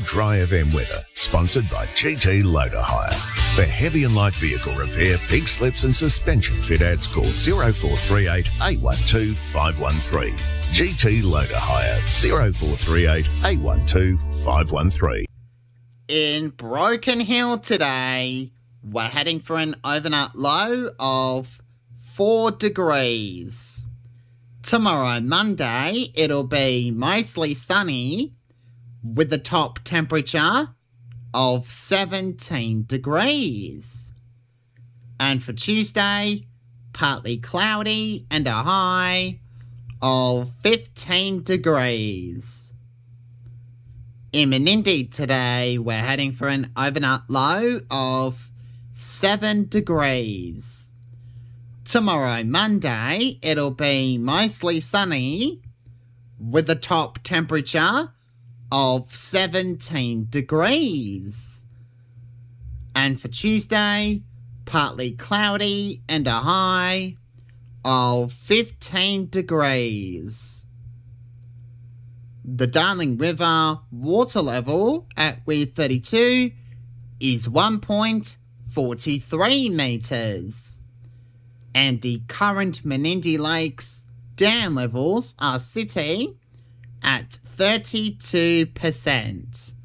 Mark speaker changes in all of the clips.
Speaker 1: Dry FM weather, sponsored by GT Loader Hire. For heavy and light vehicle repair, pig slips and suspension fit outs, call 0438 812 513. GT Loader Hire, 0438 812 513.
Speaker 2: In Broken Hill today, we're heading for an overnight low of 4 degrees. Tomorrow, Monday, it'll be mostly sunny with the top temperature of 17 degrees. And for Tuesday, partly cloudy and a high of 15 degrees. In Menindee today, we're heading for an overnight low of 7 degrees. Tomorrow, Monday, it'll be mostly sunny with the top temperature of 17 degrees. And for Tuesday, partly cloudy and a high of 15 degrees. The Darling River water level at Weir 32 is 1.43 metres. And the current Menindee Lakes dam levels are sitting at 32%.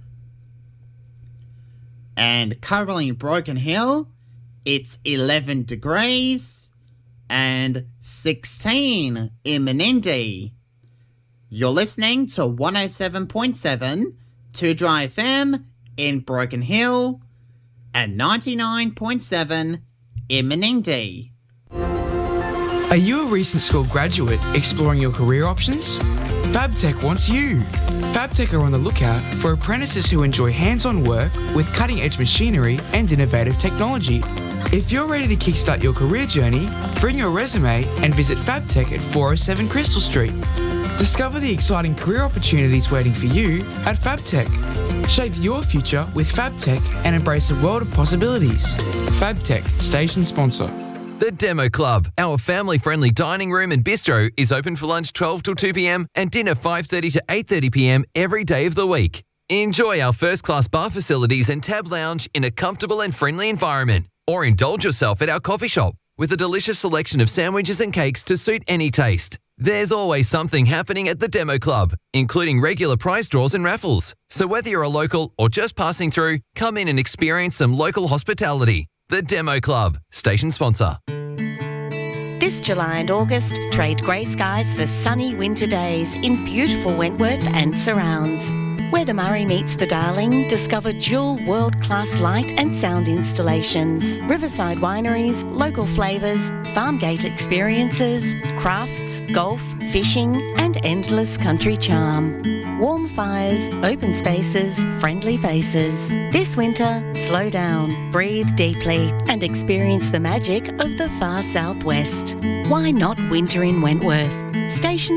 Speaker 2: And currently in Broken Hill, it's 11 degrees and 16 in Menindee. You're listening to 107.7 2 Dry FM in Broken Hill and 99.7 in Menindee.
Speaker 3: Are you a recent school graduate exploring your career options? FabTech wants you. FabTech are on the lookout for apprentices who enjoy hands-on work with cutting-edge machinery and innovative technology. If you're ready to kickstart your career journey, bring your resume and visit FabTech at 407 Crystal Street. Discover the exciting career opportunities waiting for you at FabTech. Shape your future with FabTech and embrace a world of possibilities. FabTech, station sponsor.
Speaker 4: The Demo Club, our family-friendly dining room and bistro, is open for lunch 12 till 2 p.m. and dinner 5:30 to 8:30 p.m. every day of the week. Enjoy our first-class bar facilities and tab lounge in a comfortable and friendly environment. Or indulge yourself at our coffee shop with a delicious selection of sandwiches and cakes to suit any taste. There's always something happening at the Demo Club, including regular prize draws and raffles. So whether you're a local or just passing through, come in and experience some local hospitality. The Demo Club, station sponsor.
Speaker 5: This July and August, trade grey skies for sunny winter days in beautiful Wentworth and surrounds. Where the Murray meets the Darling, discover dual world-class light and sound installations, riverside wineries, local flavours, farm gate experiences, crafts, golf, fishing and endless country charm. Warm fires, open spaces, friendly faces. This winter, slow down, breathe deeply and experience the magic of the far southwest. Why not winter in Wentworth? Station